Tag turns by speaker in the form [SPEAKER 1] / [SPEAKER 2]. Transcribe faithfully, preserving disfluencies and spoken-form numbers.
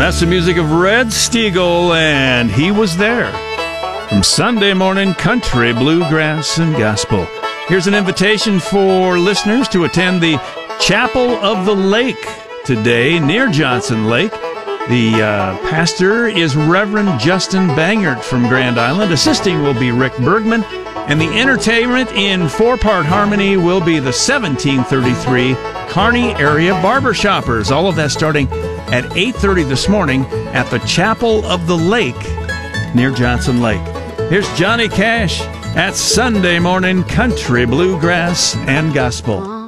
[SPEAKER 1] That's the music of Red Steagall, and He Was There, from Sunday Morning Country, Bluegrass, and Gospel. Here's an invitation for listeners to attend the Chapel of the Lake today near Johnson Lake. The uh, pastor is Reverend Justin Bangert from Grand Island. Assisting will be Rick Bergman. And the entertainment in four-part harmony will be the seventeen thirty-three Kearney Area Barbershoppers. All of that starting at eight thirty this morning at the Chapel of the Lake near Johnson Lake. Here's Johnny Cash at Sunday Morning Country, Bluegrass, and Gospel.